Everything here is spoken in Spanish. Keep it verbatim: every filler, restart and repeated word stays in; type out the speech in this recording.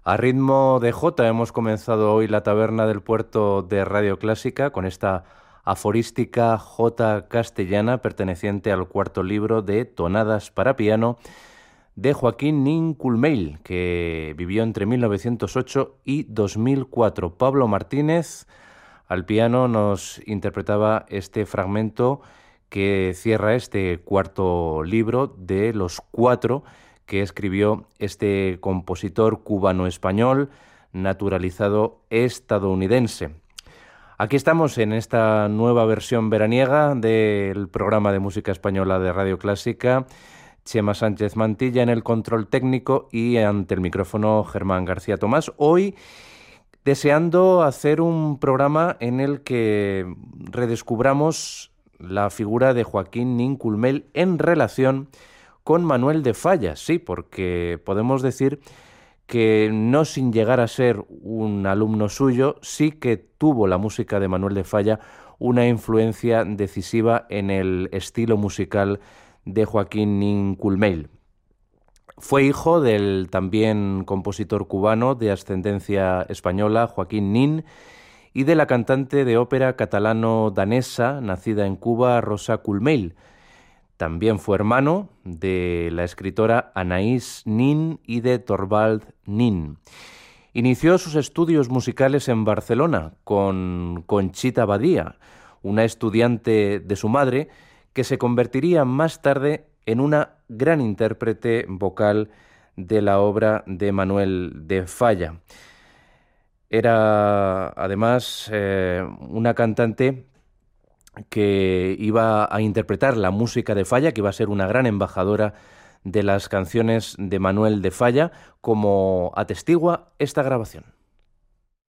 A ritmo de jota hemos comenzado hoy la taberna del puerto de Radio Clásica con esta aforística jota castellana perteneciente al cuarto libro de Tonadas para piano de Joaquín Nin Culmeil, que vivió entre mil novecientos ocho y dos mil cuatro. Pablo Martínez al piano nos interpretaba este fragmento que cierra este cuarto libro de los cuatro que escribió este compositor cubano-español naturalizado estadounidense. Aquí estamos en esta nueva versión veraniega del programa de música española de Radio Clásica. Chema Sánchez Mantilla en el control técnico y ante el micrófono Germán García Tomás. Hoy deseando hacer un programa en el que redescubramos la figura de Joaquín Nin Culmeil en relación con Manuel de Falla, sí, porque podemos decir que no sin llegar a ser un alumno suyo, sí que tuvo la música de Manuel de Falla una influencia decisiva en el estilo musical de Joaquín Nin Culmeil. Fue hijo del también compositor cubano de ascendencia española, Joaquín Nin, y de la cantante de ópera catalano-danesa, nacida en Cuba, Rosa Culmeil. También fue hermano de la escritora Anaïs Nin y de Torvald Nin. Inició sus estudios musicales en Barcelona con Conchita Badia, una estudiante de su madre que se convertiría más tarde en una gran intérprete vocal de la obra de Manuel de Falla. Era además eh, una cantante que iba a interpretar la música de Falla, que iba a ser una gran embajadora de las canciones de Manuel de Falla, como atestigua esta grabación.